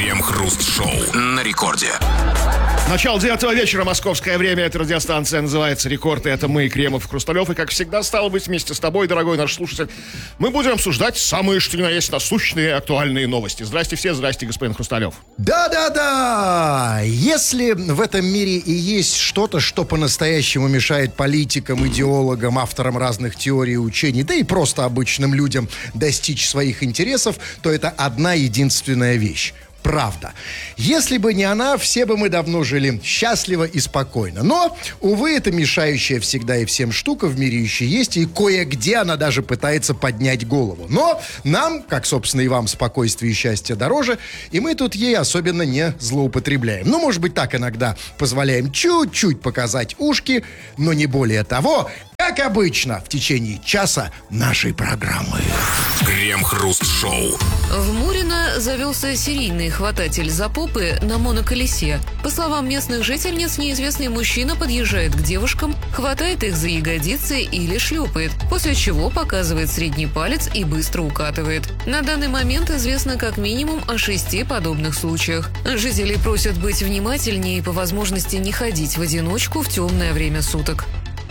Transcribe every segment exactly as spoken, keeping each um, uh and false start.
Крем-хруст-шоу на рекорде. Начало девятого вечера, московское время. Эта радиостанция называется «Рекорд». И это мы, Кремов, Хрусталев. И, как всегда, стало быть, вместе с тобой, дорогой наш слушатель, мы будем обсуждать самые, что ни на есть, насущные, актуальные новости. Здрасте все, здрасте, господин Хрусталев. Да-да-да! Если в этом мире и есть что-то, что по-настоящему мешает политикам, идеологам, авторам разных теорий и учений, да и просто обычным людям достичь своих интересов, то это одна единственная вещь. Правда. Если бы не она, все бы мы давно жили счастливо и спокойно. Но, увы, эта мешающая всегда и всем штука в мире еще есть, и кое-где она даже пытается поднять голову. Но нам, как, собственно, и вам, спокойствие и счастье дороже, и мы тут ей особенно не злоупотребляем. Ну, может быть, так иногда позволяем чуть-чуть показать ушки, но не более того, как обычно, в течение часа нашей программы. Крем-хруст-шоу. В Мурино завелся серийный хвататель за попы на моноколесе. По словам местных жительниц, неизвестный мужчина подъезжает к девушкам, хватает их за ягодицы или шлепает, после чего показывает средний палец и быстро укатывает. На данный момент известно как минимум о шести подобных случаях. Жители просят быть внимательнее и по возможности не ходить в одиночку в темное время суток.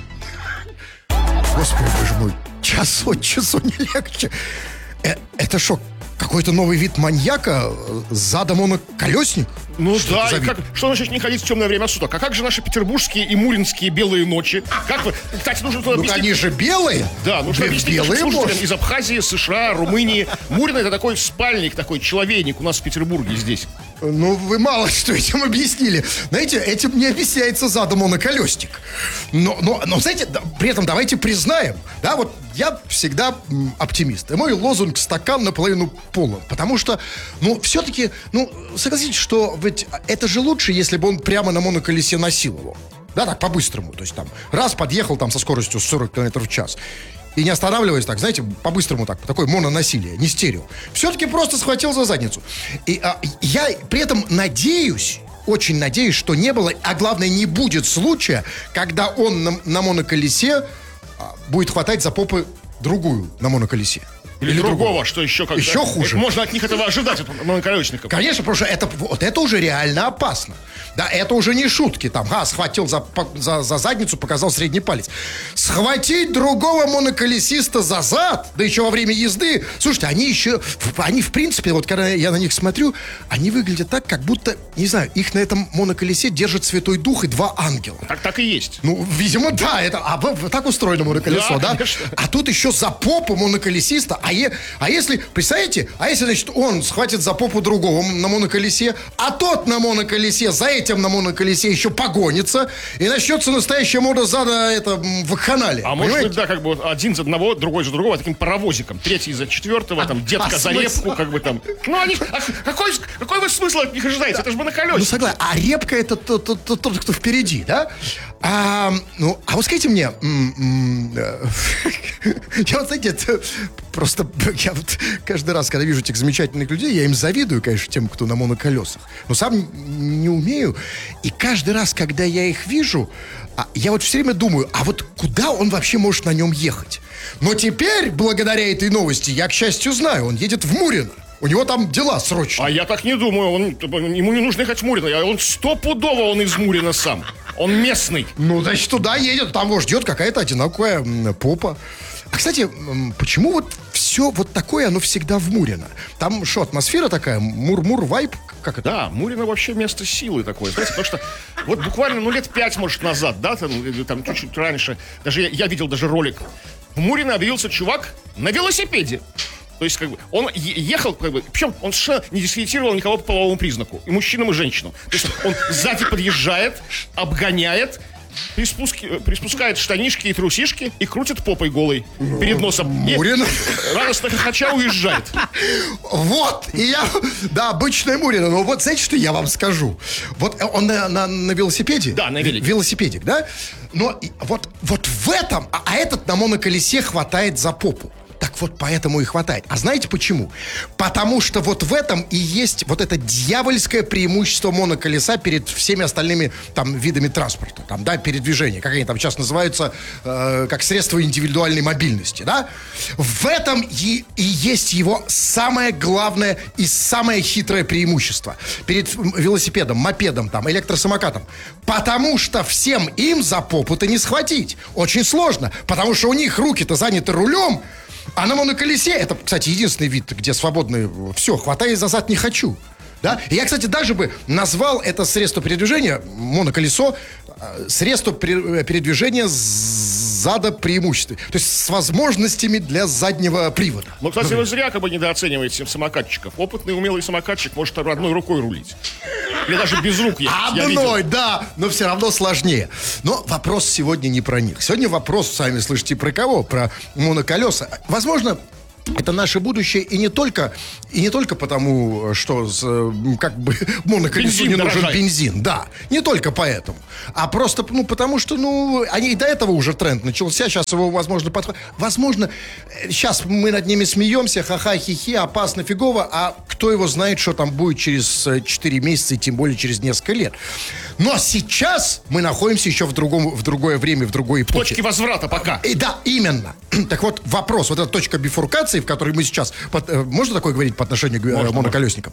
Господи, боже мой, час от часу не легче. Э, это что, какой-то новый вид маньяка? Задом он колесник? Ну что да, и как, что значит не ходить в темное время суток? А как же наши петербургские и муринские белые ночи? Как вы, кстати, нужно Ну, объяснить. они же белые. Да, нужно Бе- объяснить нашим белые слушателям может. из Абхазии, США, Румынии. Мурино — это такой спальник, такой человейник у нас в Петербурге здесь. Ну, вы мало что этим объяснили. Знаете, этим не объясняется задом он колесник. Но, но, но, знаете, да, при этом давайте признаем, да, вот я всегда м, оптимист. И мой лозунг «стакан наполовину полон». Потому что, ну, все-таки, ну, согласитесь, что ведь это же лучше, если бы он прямо на моноколесе носил его. Да, так, по-быстрому. То есть там раз подъехал там со скоростью сорок километров в час. И не останавливаясь так, знаете, по-быстрому так, такое мононасилие, не стерео. Все-таки просто схватил за задницу. И а, я при этом надеюсь, очень надеюсь, что не было, а главное, не будет случая, когда он на, на моноколесе а, будет хватать за попы другую на моноколесе. Или, Или другого, другого, что еще как Еще хуже. Можно от них этого ожидать, от моноколесников. Конечно, потому что это, вот это уже реально опасно. Да, это уже не шутки. Там, а, схватил за, за, за задницу, показал средний палец. Схватить другого моноколесиста за зад, да еще во время езды. Слушайте, они еще, они в принципе, вот когда я на них смотрю, они выглядят так, как будто, не знаю, их на этом моноколесе держит Святой Дух и два ангела. Так, так и есть. Ну, видимо, да, это, а, так устроено моноколесо, да? Да? А тут еще за попу моноколесиста. А, е, а если, представляете, а если, значит, он схватит за попу другого на моноколесе, а тот на моноколесе за этим на моноколесе еще погонится, и начнется настоящая мода зада это, в канале. А понимаете? может быть, да, как бы один за одного, другой за другого, таким паровозиком. Третий за четвертого, А, там, детка а за смысл? репку, как бы там. Ну, они, а какой, какой вы смысл от них ожидаете? Это же моноколесник. Ну, согласен. А репка это тот, тот, тот, тот, кто впереди, да? А, ну, а вот скажите мне, м- м- э, я вот, знаете, это просто, я вот каждый раз, когда вижу этих замечательных людей, я им завидую, конечно, тем, кто на моноколесах. Но сам не умею. И каждый раз, когда я их вижу, я вот все время думаю, а вот куда он вообще может на нем ехать? Но теперь, благодаря этой новости, я, к счастью, знаю, он едет в Мурино. У него там дела срочные. А я так не думаю, он, ему не нужно ехать в Мурино, он стопудово он из Мурино сам. Он местный. Ну, значит, туда едет, там его ждет какая-то одинокая м, попа. А, кстати, м, почему вот все вот такое, оно всегда в Мурино? Там что, атмосфера такая, мур-мур, вайб? Как это? Да, Мурино вообще место силы такое, знаете, потому что вот буквально, ну, лет пять, может, назад, да, там, или там чуть-чуть раньше, даже я, я видел даже ролик, в Мурино объявился чувак на велосипеде. То есть, как бы, он ехал, как бы, причем он совершенно не дискредитировал никого по половому признаку, и мужчинам, и женщинам. То есть, он сзади подъезжает, обгоняет, приспуски, приспускает штанишки и трусишки и крутит попой голой перед носом. Мурино? И радостно хохоча уезжает. Вот, и я, да, обычная Мурино, но вот знаете, что я вам скажу? Вот он на, на, на велосипеде? Да, на велике. Велосипедик, да? Но и вот, вот в этом, а, а этот на моноколесе хватает за попу. Так Так вот, поэтому и хватает. А знаете почему? Потому что вот в этом и есть вот это дьявольское преимущество моноколеса перед всеми остальными там видами транспорта, там, да, передвижения, как они там сейчас называются, э, как средство индивидуальной мобильности, да? В этом и, и есть его самое главное и самое хитрое преимущество перед велосипедом, мопедом, там, электросамокатом. Потому что всем им за попу-то не схватить. Очень сложно, потому что у них руки-то заняты рулем, а на моноколесе, это, кстати, единственный вид, где свободный, все, хватай за зад не хочу. Да? И я, кстати, даже бы назвал это средство передвижения, моноколесо, средство передвижения зада преимуществом. То есть с возможностями для заднего привода. Ну, кстати, вы зря как бы недооцениваете самокатчиков. Опытный, умелый самокатчик может одной рукой рулить. Или даже без рук ехать. Одной, да, но все равно сложнее. Но вопрос сегодня не про них. Сегодня вопрос, сами слышите, про кого? Про моноколеса. Возможно, это наше будущее, и не только, и не только потому, что как бы моноколесу не нужен дорожает. Бензин, да, не только поэтому, а просто, ну, потому что, ну, они и до этого уже тренд начался, сейчас его, возможно, подходит, возможно, сейчас мы над ними смеемся, ха-ха, хи-хи, опасно, фигово, а кто его знает, что там будет через четыре месяца, и тем более через несколько лет. Но сейчас мы находимся еще в другом, в другое время, в другой эпохе. Точки возврата пока. И да, именно. Так вот, вопрос, вот эта точка бифуркации, в которой мы сейчас... Под, э, можно такое говорить по отношению к э, моноколесникам?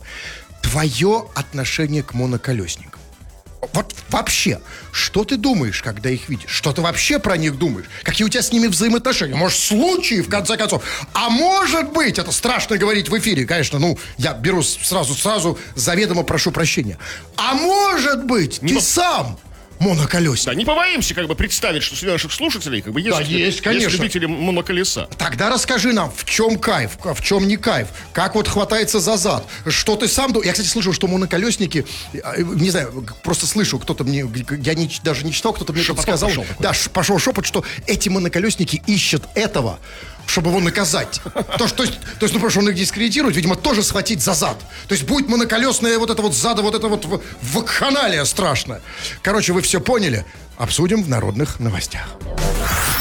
Твое отношение к моноколесникам. Вот вообще, что ты думаешь, когда их видишь? Что ты вообще про них думаешь? Какие у тебя с ними взаимоотношения? Может, случаи, в конце концов? А может быть, это страшно говорить в эфире, конечно, ну, я беру сразу-сразу, заведомо прошу прощения. А может быть, Не ты по... сам... моноколесник. Да, не побоимся как бы представить, что среди наших слушателей как бы есть, да, есть, конечно. есть любители моноколеса. Тогда расскажи нам, в чем кайф, в чем не кайф, как вот хватается за зад, что ты сам... Я, кстати, слышал, что моноколесники, не знаю, просто слышал, кто-то мне, я не, даже не читал, кто-то мне это сказал. Пошел да, пошел шепот, что эти моноколесники ищут этого, чтобы его наказать. То, что, то, есть, то есть, ну, просто он их дискредитирует, видимо, тоже схватить за зад. То есть будет моноколесное вот это вот зада, вот это вот вакханалия страшная. Короче, вы все поняли. Обсудим в народных новостях.